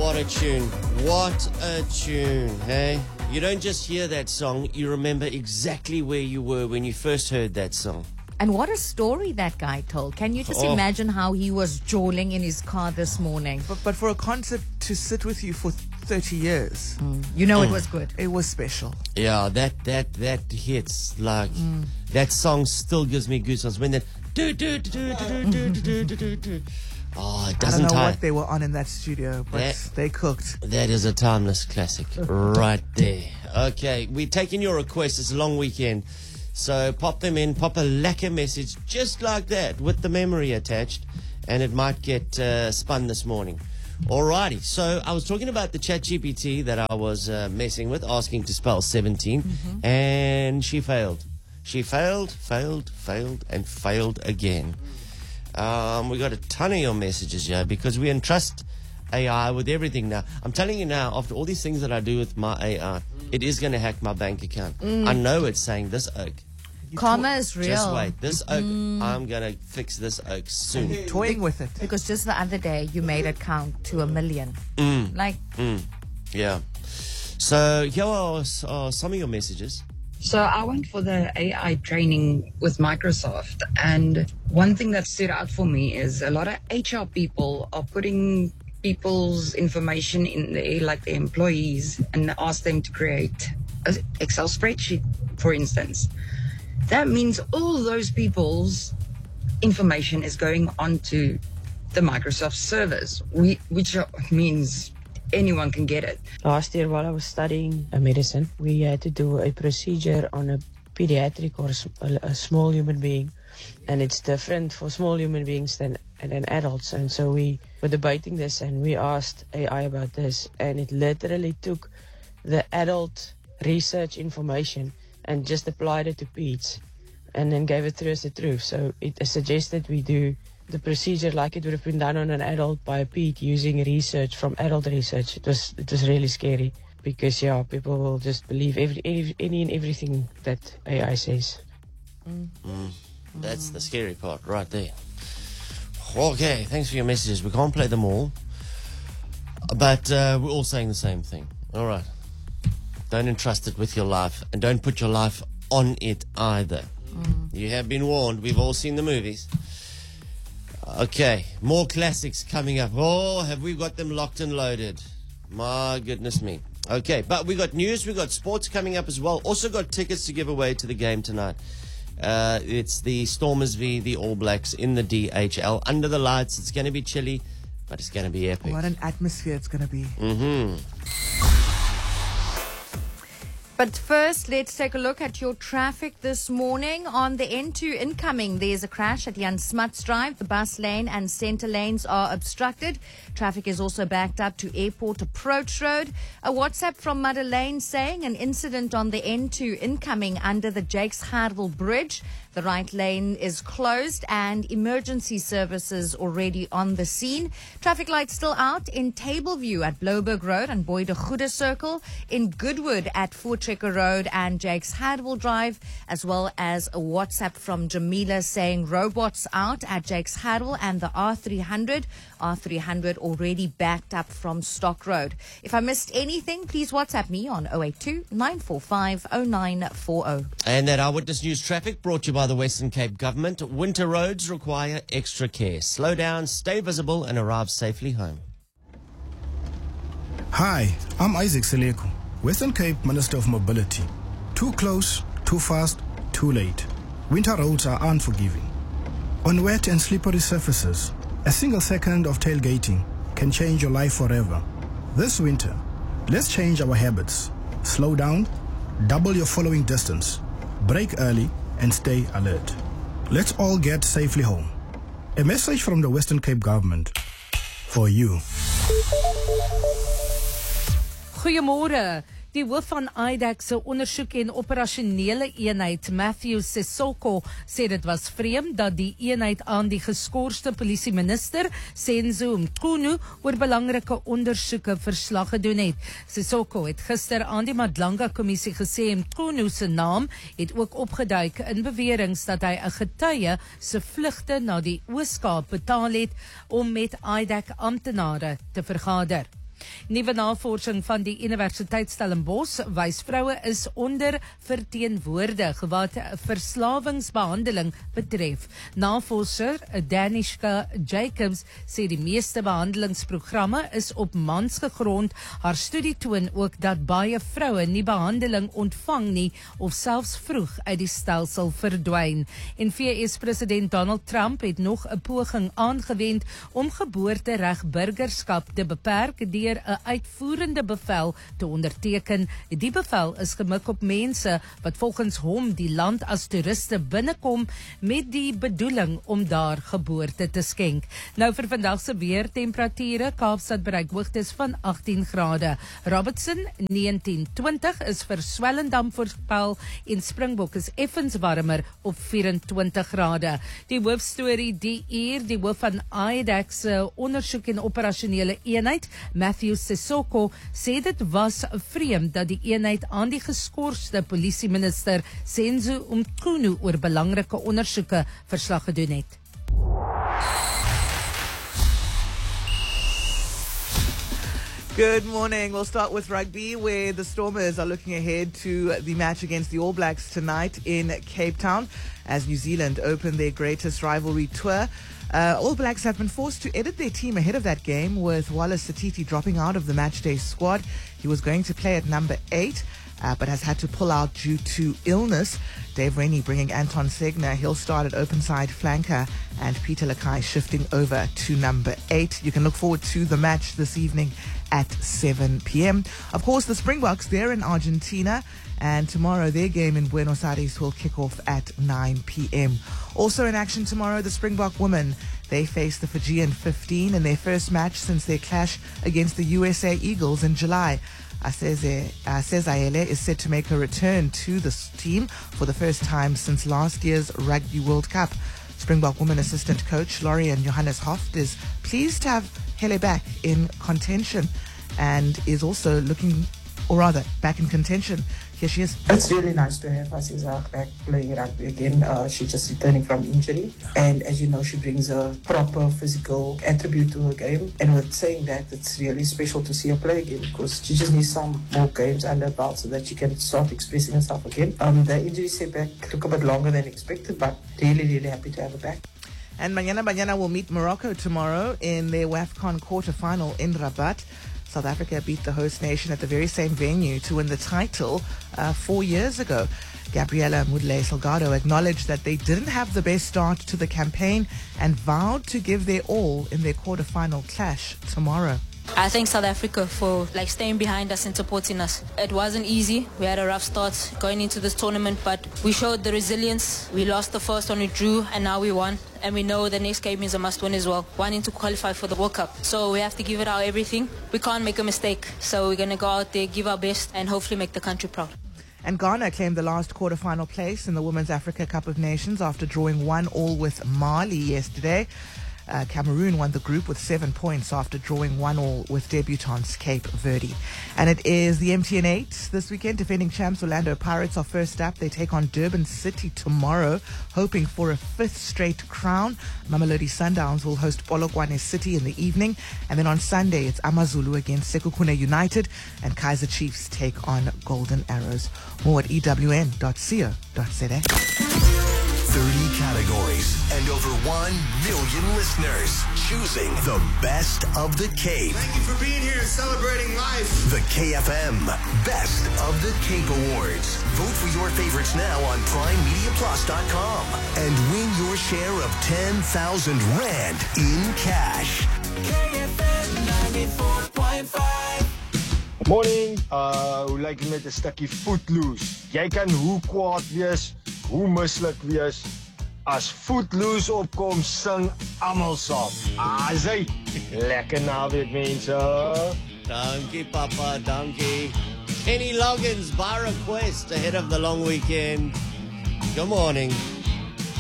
What a tune. What a tune, hey? You don't just hear that song, you remember exactly where you were when you first heard that song. And what a story that guy told. Can you just imagine how he was jawling in his car this morning? But for a concert to sit with you for 30 years, You know it was good. it was special. Yeah, that hits. Like, that song still gives me goosebumps. When that oh, it I doesn't don't know tire. what they were on in that studio, but they cooked. That is a timeless classic right there. Okay, we're taking your requests. It's a long weekend. So pop them in, pop a lacquer message just like that with the memory attached, and it might get spun this morning. Alrighty, so I was talking about the ChatGPT that I was messing with, asking to spell 17, and she failed. She failed, and failed again. We got a ton of your messages here because we entrust AI with everything now. I'm telling you now, after all these things that I do with my AI, it is going to hack my bank account. I know it's saying this oak. Karma is real. Just wait, this oak, I'm going to fix this oak soon. Toying with it. Because just the other day, you made it count to 1 million. Yeah. So here are some of your messages. So I went for the AI training with Microsoft, and one thing that stood out for me is a lot of HR people are putting people's information in there, like their employees, and ask them to create an Excel spreadsheet, for instance. That means all those people's information is going onto the Microsoft servers, which means anyone can get it. Last year while I was studying medicine, we had to do a procedure on a pediatric or a small human being. And it's different for small human beings than adults. And so we were debating this and we asked AI about this. And it literally took the adult research information and just applied it to peds and then gave it through as the truth. So it suggested we do the procedure like it would have been done on an adult by a ped using research from adult research. It was really scary because people will just believe any and everything that AI says. That's the scary part right there. Okay, thanks for your messages. We can't play them all, but we're all saying the same thing. All right. Don't entrust it with your life, and don't put your life on it either. You have been warned. We've all seen the movies. Okay, more classics coming up. Oh, have we got them locked and loaded? My goodness me. Okay, but we got news, we got sports coming up as well. Also got tickets to give away to the game tonight. It's the Stormers v the All Blacks in the DHL. Under the lights, it's going to be chilly, but it's going to be epic. What an atmosphere it's going to be. But first, let's take a look at your traffic this morning. On the N2 incoming, there's a crash at Jan Smuts Drive. The bus lane and centre lanes are obstructed. Traffic is also backed up to Airport Approach Road. A WhatsApp from Madeleine saying an incident on the N2 incoming under the Jakes Gerwel Bridge. The right lane is closed and emergency services already on the scene. Traffic lights still out in Tableview at Blouberg Road and Boy de Goede Circle, in Goodwood at Voortrekker Road and Jakes Gerwel Drive, as well as a WhatsApp from Jamila saying robots out at Jakes Gerwel and the R300. R300 already backed up from Stock Road. If I missed anything, please WhatsApp me on 082-945-0940. And that Eyewitness News traffic brought to you by the Western Cape Government. Winter roads require extra care. Slow down, stay visible, and arrive safely home. Hi, I'm Isaac Seleko, Western Cape Minister of Mobility. Too close, too fast, too late. Winter roads are unforgiving. On wet and slippery surfaces, a single second of tailgating can change your life forever. This winter, let's change our habits. Slow down, double your following distance, brake early, and stay alert. Let's all get safely home. A message from the Western Cape Government for you. Goeiemôre. Die hoof van IDAC se ondersoek en operasionele eenheid, Matthew Sissoko, sê dit was vreemd dat die eenheid aan die geskorste polisieminister, Senzo Mchunu, oor belangrike ondersoeke verslag gedoen het. Sissoko het gister aan die Madlanga-kommissie gesê Mchunu se naam het ook opgeduik in beweringe dat hy 'n getuie se vlugte na die Oos-Kaap betaal het om met IDAC amptenare te vergader. Nuwe navorsing van die Universiteit Stellenbosch wys vroue is onderverteenwoordig wat verslawingsbehandeling betref. Navorser Danishka Jacobs sê die meeste behandelingsprogramme is op mans gegrond. Haar studie toon ook dat baie vroue nie behandeling ontvang nie of selfs vroeg uit die stelsel verdwyn. En VS-president Donald Trump het nog 'n poging aangewend om geboortereg burgerskap te beperk deur 'n uitvoerende bevel te onderteken. Die bevel is gemik op mense wat volgens hom die land as toeriste binnekom met die bedoeling om daar geboorte te skenk. Nou vir vandag se weer temperature, Kaapstad bereik hoogtes van 18 grade. Robertson 19-20 is vir Swellendam voorspel en Springbok is effens warmer op 24 grade. Die hoofstorie die uur, die hoof van IDAC se ondersoek en operasionele eenheid, Matthew Sissoko, sê dit was vreemd dat die eenheid aan die geskorste polisieminister Senzo Mchunu oor belangrike ondersoeke verslag gedoen het. Good morning. We'll start with rugby, where the Stormers are looking ahead to the match against the All Blacks tonight in Cape Town as New Zealand open their greatest rivalry tour. All Blacks have been forced to edit their team ahead of that game, with Wallace Satiti dropping out of the matchday squad. He was going to play at number 8, but has had to pull out due to illness. Dave Rennie bringing Anton Segner. He'll start at open side flanker, and Peter Lakai shifting over to number 8. You can look forward to the match this evening at 7 p.m. Of course, the Springboks, they're in Argentina, and tomorrow their game in Buenos Aires will kick off at 9 p.m. Also in action tomorrow, the Springbok women, they face the Fijian 15 in their first match since their clash against the USA Eagles in July. Asezayele is set to make a return to this team for the first time since last year's Rugby World Cup. Springbok women assistant coach Lorian Johannes Hoft is pleased to have Hele back in contention and is also looking, or rather, back in contention. Here she is. It's really nice to have Aziza back playing rugby again. She's just returning from injury. And as you know, she brings a proper physical attribute to her game. And with saying that, it's really special to see her play again because she just needs some more games under her belt so that she can start expressing herself again. The injury setback took a bit longer than expected, but really happy to have her back. And Banyana will meet Morocco tomorrow in their WAFCON quarterfinal in Rabat. South Africa beat the host nation at the very same venue to win the title 4 years ago. Gabriela Mudle Salgado acknowledged that they didn't have the best start to the campaign and vowed to give their all in their quarterfinal clash tomorrow. I thank South Africa for staying behind us and supporting us. It wasn't easy. We had a rough start going into this tournament, but we showed the resilience. We lost the first one, we drew, and now we won. And we know the next game is a must-win as well, wanting to qualify for the World Cup. So we have to give it our everything. We can't make a mistake. So we're going to go out there, give our best, and hopefully make the country proud. And Ghana claimed the last quarterfinal place in the Women's Africa Cup of Nations after drawing 1-1 with Mali yesterday. Cameroon won the group with 7 points after drawing 1-1 with debutants Cape Verde. And it is the MTN 8 this weekend. Defending champs Orlando Pirates are first up. They take on Durban City tomorrow, hoping for a 5th straight crown. Mamelodi Sundowns will host Polokwane City in the evening. And then on Sunday, it's Amazulu against Sekhukhune United, and Kaizer Chiefs take on Golden Arrows. More at ewn.co.za. 30 categories and over 1 million listeners choosing the best of the Cape. Thank you for being here and celebrating life. The KFM Best of the Cape Awards. Vote for your favorites now on PrimeMediaPlus.com and win your share of 10,000 Rand in cash. KFM 94.5. Morning, hoe lyk dit met 'n stukkie Footloose? Jy kan hoe kwaad wees, hoe mislik wees. As Footloose opkom, sing almal saam. Asai, lekker naweek mense. Dankie papa, dankie. Kenny Loggins by request ahead of the long weekend. Good morning.